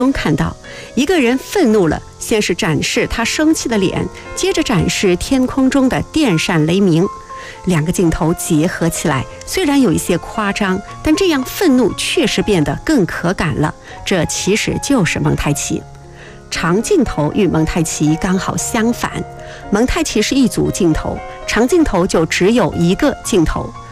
中看到一个人愤怒了，先是展示他生气的脸，接着展示天空中的电闪雷鸣。两个镜头结合起来，虽然有一些夸张，但这样愤怒确实变得更可感了。这其实就是蒙太奇。长镜头与蒙太奇刚好相反，蒙太奇是一组镜头，长镜头就只有一个镜头。